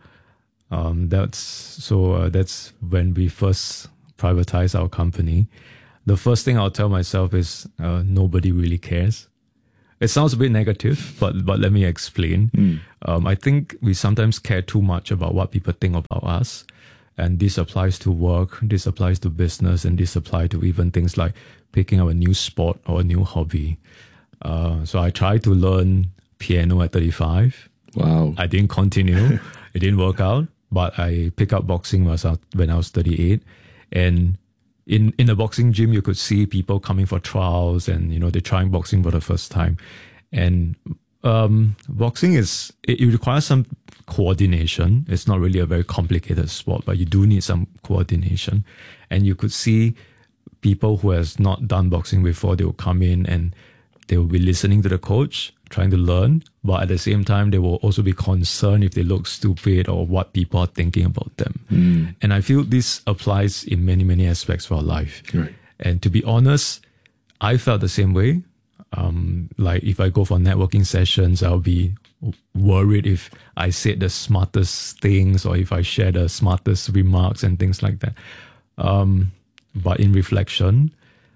um, that's so uh, that's when we first privatized our company. The first thing I'll tell myself is uh, nobody really cares. It sounds a bit negative, but but let me explain. Mm. Um, I think we sometimes care too much about what people think about us. And this applies to work, this applies to business, and this applies to even things like picking up a new sport or a new hobby. Uh, so I tried to learn piano at thirty-five. Wow. I didn't continue. It didn't work out. But I picked up boxing when I was, when I was thirty-eight. And in, in the boxing gym, you could see people coming for trials and, you know, they're trying boxing for the first time. And um, boxing is, it, it requires some coordination. It's not really a very complicated sport, but you do need some coordination. And you could see people who has not done boxing before, they will come in and they will be listening to the coach, trying to learn, but at the same time, they will also be concerned if they look stupid or what people are thinking about them. Mm. And I feel this applies in many, many aspects of our life. Right. And to be honest, I felt the same way. Um, like if I go for networking sessions, I'll be worried if I said the smartest things or if I share the smartest remarks and things like that. Um, but in reflection,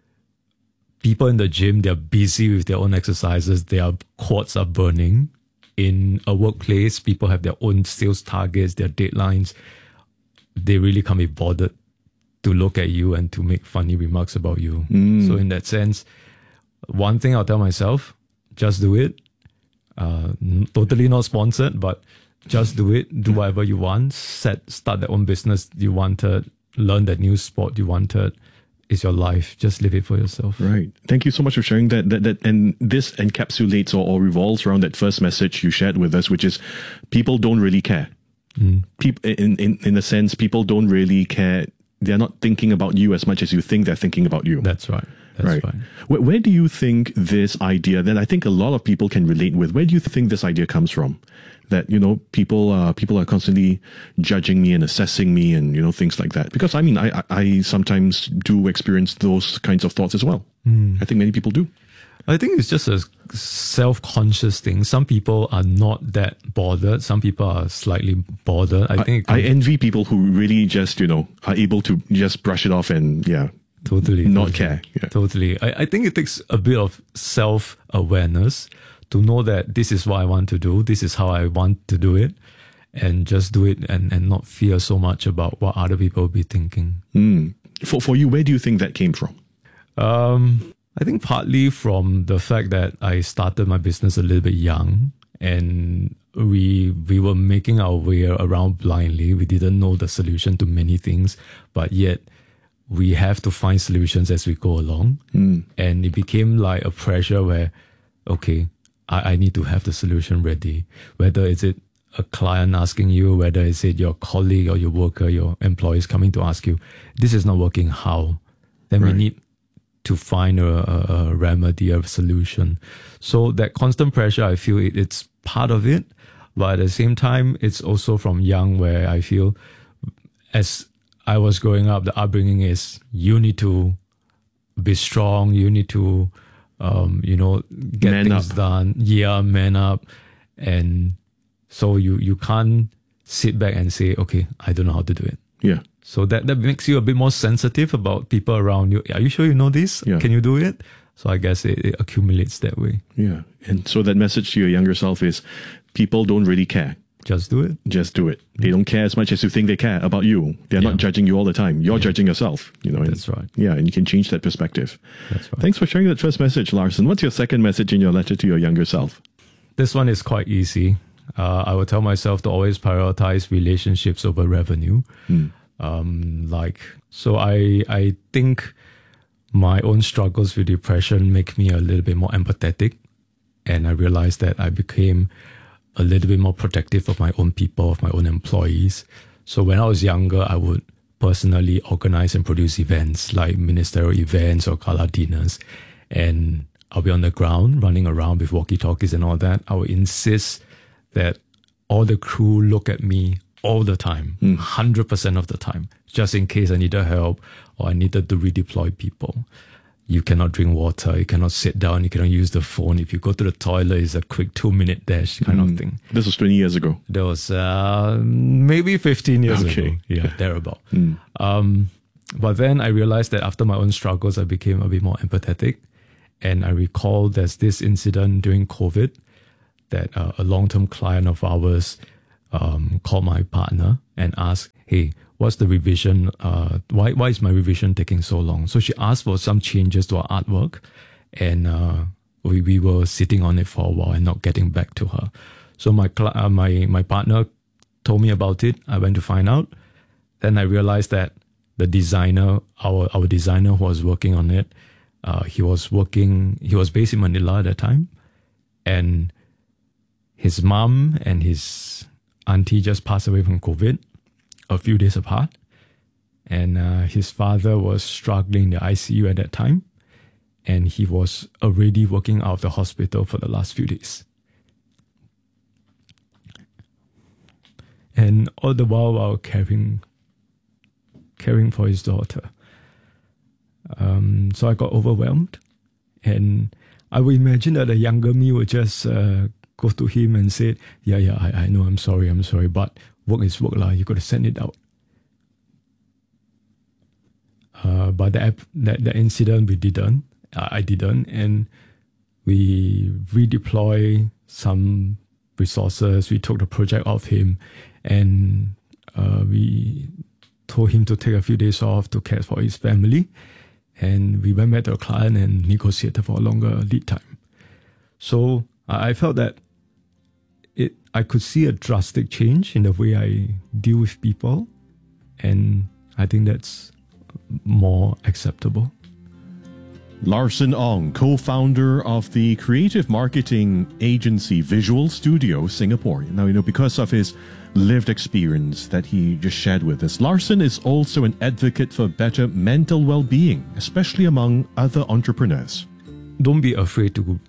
people in the gym, they're busy with their own exercises. Their quads are burning. In a workplace, people have their own sales targets, their deadlines. They really can't be bothered to look at you and to make funny remarks about you. Mm. So in that sense, one thing I'll tell myself, just do it. Uh, n- totally not sponsored, but just do it. Do whatever you want. Set, start that own business you wanted. Learn that new sport you wanted. It's your life. Just live it for yourself. Right. Thank you so much for sharing that. That, that and this encapsulates or, or revolves around that first message you shared with us, which is people don't really care. Mm. People, in, in, in a sense, people don't really care. They're not thinking about you as much as you think they're thinking about you. That's right. That's right. right. Where, where do you think this idea that I think a lot of people can relate with, where do you think this idea comes from? That, you know, people uh, people are constantly judging me and assessing me and, you know, things like that. Because, I mean, I, I, I sometimes do experience those kinds of thoughts as well. Mm. I think many people do. I think it's just a self-conscious thing. Some people are not that bothered. Some people are slightly bothered. I, I think it I comes- envy people who really just, you know, are able to just brush it off and, yeah, Totally. not totally, care. Yeah. Totally. I, I think it takes a bit of self-awareness to know that this is what I want to do. This is how I want to do it. And just do it and, and not fear so much about what other people will be thinking. Mm. For, for you, where do you think that came from? Um, I think partly from the fact that I started my business a little bit young and we we were making our way around blindly. We didn't know the solution to many things, but yet we have to find solutions as we go along. Mm. And it became like a pressure where, okay, I, I need to have the solution ready. Whether it's it a client asking you, whether it's it your colleague or your worker, your employees coming to ask you, this is not working, how? Then Right. we need to find a, a, a remedy, a solution. So that constant pressure, I feel it, it's part of it. But at the same time, it's also from young where I feel as I was growing up, the upbringing is you need to be strong. You need to, um, you know, get Man things up. done. Yeah, man up. And so you, you can't sit back and say, okay, I don't know how to do it. Yeah. So that, that makes you a bit more sensitive about people around you. Are you sure you know this? Yeah. Can you do it? So I guess it, it accumulates that way. Yeah. And so that message to your younger self is people don't really care. Just do it. Just do it. They don't care as much as you think they care about you. They're not judging you all the time. You're judging yourself. You know. and- That's right. Yeah, and you can change that perspective. That's right. Thanks for sharing that first message, Larson. What's your second message in your letter to your younger self? This one is quite easy. Uh, I will tell myself to always prioritize relationships over revenue. Mm. Um, like, so I, I think my own struggles with depression make me a little bit more empathetic. And I realized that I became a little bit more protective of my own people, of my own employees. So when I was younger, I would personally organize and produce events like ministerial events or gala dinners. And I'll be on the ground running around with walkie-talkies and all that. I would insist that all the crew look at me all the time, one hundred percent of the time, just in case I needed help or I needed to redeploy people. you cannot drink water, you cannot sit down, you cannot use the phone. If you go to the toilet, it's a quick two-minute dash kind Mm. of thing. This was twenty years ago. That was uh, maybe fifteen years Okay. ago. Yeah, thereabout. Mm. Um, but then I realized that after my own struggles, I became a bit more empathetic. And I recall there's this incident during COVID that uh, a long-term client of ours um, called my partner and asked, hey, what's the revision? Uh, why, why is my revision taking so long? So she asked for some changes to our artwork, and uh, we, we were sitting on it for a while and not getting back to her. So my, cl- uh, my, my partner told me about it. I went to find out. Then I realized that the designer, our, our designer who was working on it, uh, he was working, he was based in Manila at that time. And his mom and his auntie just passed away from COVID a few days apart. And uh, his father was struggling in the I C U at that time. And he was already working out of the hospital for the last few days. And all the while, while caring, caring for his daughter. Um, so I got overwhelmed. And I would imagine that a younger me would just uh, go to him and say, yeah, yeah, I, I know, I'm sorry, I'm sorry, but work is work, lah. You got to send it out. Uh, but that, that that incident, we didn't. Uh, I didn't. And we redeploy some resources. We took the project off him, and uh, we told him to take a few days off to care for his family. And we went back to the client and negotiated for a longer lead time. So I felt that it I could see a drastic change in the way I deal with people. And I think that's more acceptable. Larson Ong, co-founder of the creative marketing agency Visual Studio Singapore. Now, you know, because of his lived experience that he just shared with us, Larson is also an advocate for better mental well-being, especially among other entrepreneurs. Don't be afraid to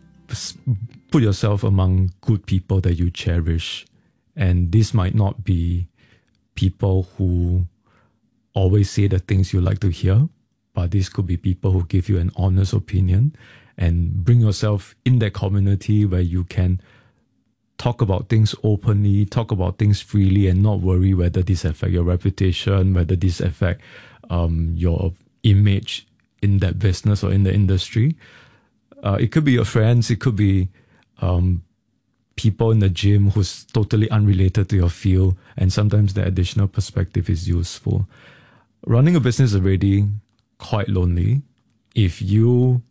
put yourself among good people that you cherish. And this might not be people who always say the things you like to hear, but this could be people who give you an honest opinion, and bring yourself in that community where you can talk about things openly, talk about things freely, and not worry whether this affect your reputation, whether this affect um, your image in that business or in the industry. Uh, it could be your friends, it could be um, people in the gym who's totally unrelated to your field, and sometimes the additional perspective is useful. Running a business is already quite lonely. If you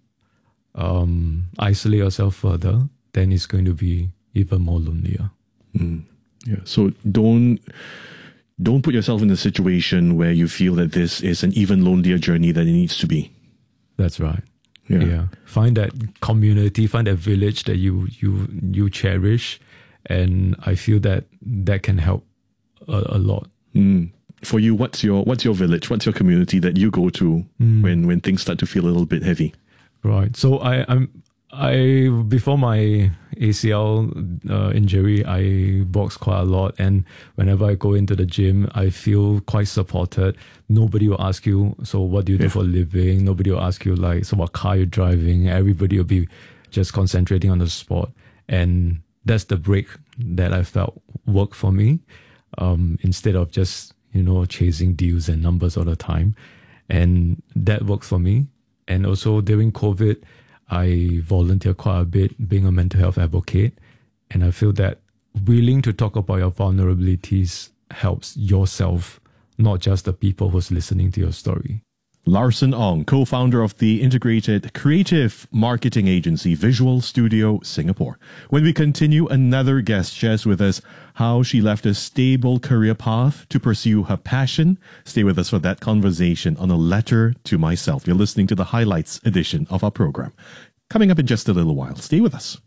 um, isolate yourself further, then it's going to be even more lonelier. Mm. Yeah. So don't don't put yourself in a situation where you feel that this is an even lonelier journey than it needs to be. That's right. Yeah. yeah. Find that community, find that village that you you you cherish, and I feel that that can help a, a lot. Mm. For you, what's your what's your village? What's your community that you go to Mm. when when things start to feel a little bit heavy? Right. So I I'm I before my A C L uh, injury, I box quite a lot, and whenever I go into the gym, I feel quite supported. Nobody will ask you, so what do you do Yeah. for a living? Nobody will ask you like, so what car you're driving. Everybody will be just concentrating on the sport, and that's the break that I felt worked for me. Um, instead of just you know chasing deals and numbers all the time, and that worked for me. And also during COVID, I volunteer quite a bit being a mental health advocate. And I feel that willing to talk about your vulnerabilities helps yourself, not just the people who's listening to your story. Larson Ong, co-founder of the integrated creative marketing agency Visual Studio Singapore. When we continue, another guest shares with us how she left a stable career path to pursue her passion. Stay with us for that conversation on A Letter to Myself. You're listening to the highlights edition of our program. Coming up in just a little while. Stay with us.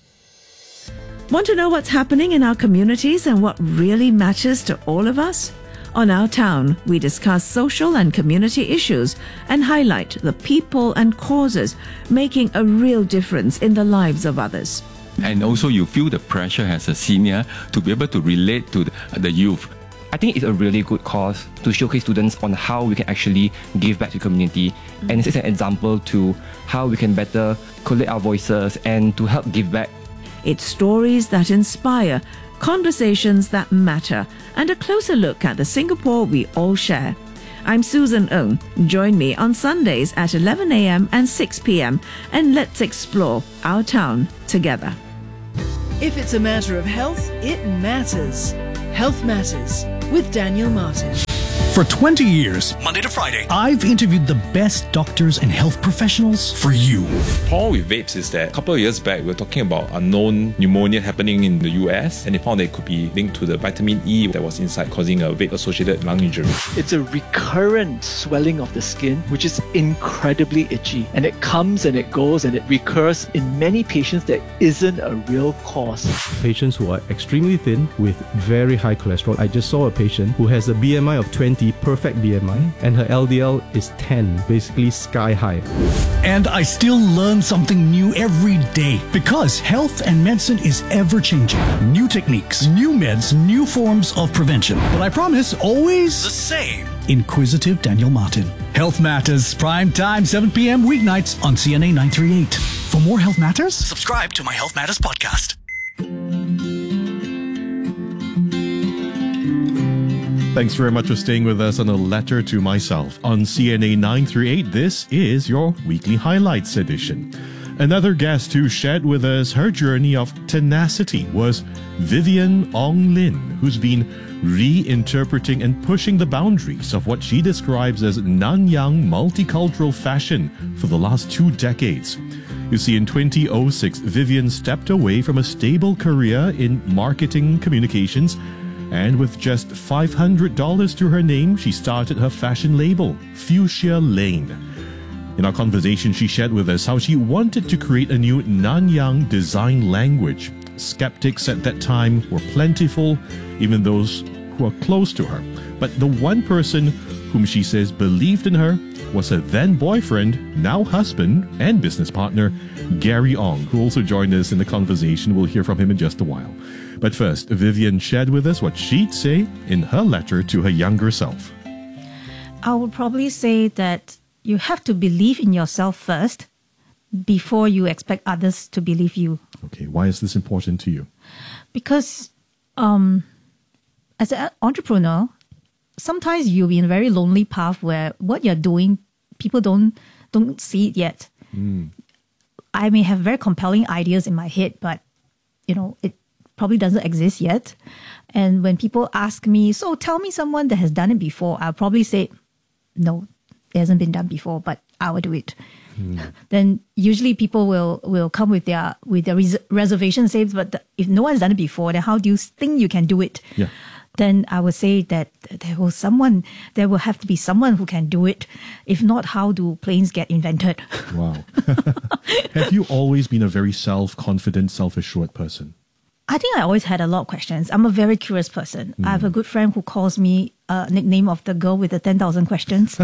Want to know what's happening in our communities and what really matters to all of us? On Our Town, we discuss social and community issues and highlight the people and causes making a real difference in the lives of others. And also you feel the pressure as a senior to be able to relate to the, the youth. I think it's a really good cause to showcase students on how we can actually give back to the community. And this is an example to how we can better collate our voices and to help give back. It's stories that inspire, conversations that matter, and a closer look at the Singapore we all share. I'm Susan Ng. Join me on Sundays at eleven a.m. and six p.m. and let's explore our town together. If it's a matter of health, it matters. Health Matters with Daniel Martin. For twenty years, Monday to Friday, I've interviewed the best doctors and health professionals for you. The problem with vapes is that a couple of years back, we were talking about unknown pneumonia happening in the U S, and they found that it could be linked to the vitamin E that was inside, causing a vape-associated lung injury. It's a recurrent swelling of the skin, which is incredibly itchy. And it comes and it goes and it recurs in many patients that isn't a real cause. Patients who are extremely thin with very high cholesterol. I just saw a patient who has a B M I of twenty, perfect B M I, and her L D L is ten, basically sky high. And I still learn something new every day because health and medicine is ever changing. New techniques, new meds, new forms of prevention. But I promise, always the same. Inquisitive Daniel Martin. Health Matters, prime time, seven p.m. weeknights on C N A nine thirty-eight. For more Health Matters, subscribe to my Health Matters podcast. Thanks very much for staying with us on A Letter to Myself. On C N A nine thirty-eight, this is your weekly highlights edition. Another guest who shared with us her journey of tenacity was Vivian Ong Lin, who's been reinterpreting and pushing the boundaries of what she describes as Nanyang multicultural fashion for the last two decades. You see, in twenty oh six, Vivian stepped away from a stable career in marketing communications, and with just five hundred dollars to her name, she started her fashion label, Fuchsia Lane. In our conversation, she shared with us how she wanted to create a new Nanyang design language. Skeptics at that time were plentiful, even those who are close to her. But the one person whom she says believed in her was her then boyfriend, now husband and business partner, Gary Ong, who also joined us in the conversation. We'll hear from him in just a while. But first, Vivian shared with us what she'd say in her letter to her younger self. I would probably say that you have to believe in yourself first before you expect others to believe you. Okay, why is this important to you? Because um, as an entrepreneur, sometimes you'll be in a very lonely path where what you're doing, people don't don't see it yet. Mm. I may have very compelling ideas in my head, but you know, it probably doesn't exist yet. And when people ask me, so tell me someone that has done it before, I'll probably say, no, it hasn't been done before, but I will do it. Mm. Then usually people will, will come with their with their res- reservation saves, but the, if no one's done it before, then how do you think you can do it? Yeah. Then I would say that there will someone, there will have to be someone who can do it. If not, how do planes get invented? Wow. Have you always been a very self-confident, self-assured person? I think I always had a lot of questions. I'm a very curious person. Mm. I have a good friend who calls me a nickname of the girl with the ten thousand questions.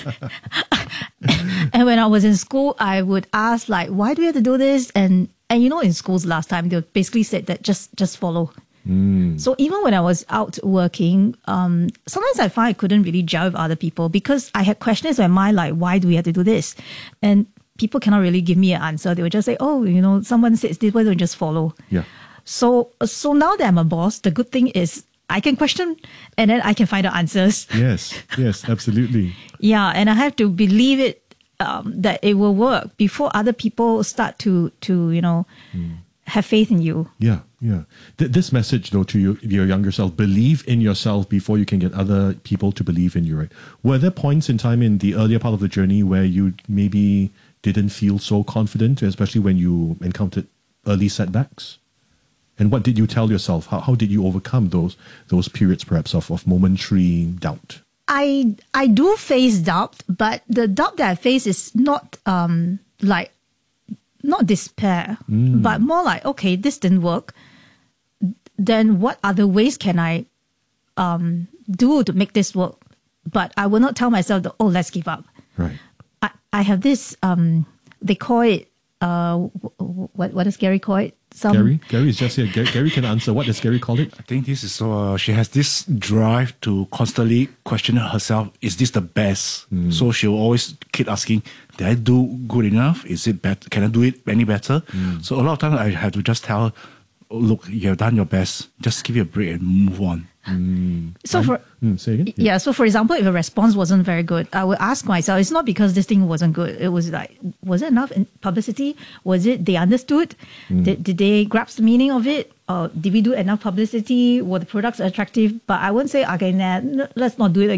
And when I was in school, I would ask like, why do we have to do this? And, and you know, in schools last time, they basically said that just, just follow. Mm. So even when I was out working, um, sometimes I find I couldn't really gel with other people because I had questions in my mind like, why do we have to do this? And people cannot really give me an answer. They would just say, oh, you know, someone says this, why don't you just follow? Yeah. So, so now that I'm a boss, the good thing is I can question and then I can find the answers. Yes, yes, absolutely. Yeah, and I have to believe it, um, that it will work before other people start to, to you know, mm. have faith in you. Yeah, yeah. Th- this message, though, to you, your younger self, believe in yourself before you can get other people to believe in you, right? Were there points in time in the earlier part of the journey where you maybe didn't feel so confident, especially when you encountered early setbacks? And what did you tell yourself? How how did you overcome those those periods, perhaps, of, of momentary doubt? I I do face doubt, but the doubt that I face is not um like not despair, Mm. but more like, okay, this didn't work. Then what other ways can I um do to make this work? But I will not tell myself that, oh, let's give up. Right. I, I have this um they call it uh, what what does Gary call it? Some Gary, Gary is just here. Gary, Gary can answer. What does Gary call it? I think this is so. Uh, she has this drive to constantly question herself. Is this the best? Mm. So she'll always keep asking, "Did I do good enough? Is it better? Can I do it any better?" Mm. So a lot of times I have to just tell her, oh, "Look, you have done your best. Just give it a break and move on." Mm. So for Mm, say again? yeah, so for example, if a response wasn't very good, I would ask myself, it's not because this thing wasn't good. It was like, was it enough in publicity? Was it they understood? Mm. Did, did they grasp the meaning of it? Or did we do enough publicity? Were the products attractive? But I wouldn't say, okay, nah, n- let's not do it